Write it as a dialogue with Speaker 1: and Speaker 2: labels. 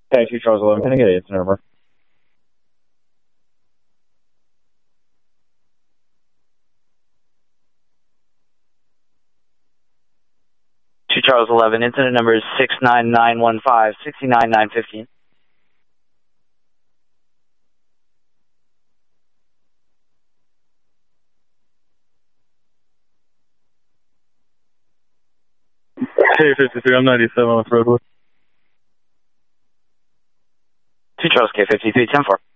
Speaker 1: Hey, 2 Charles 11, can I get incident number? 2 Charles 11, incident number is 69915, 69915.
Speaker 2: Hey, 53, I'm 97 on the roadway.
Speaker 1: 2 Charles K53, 10-4.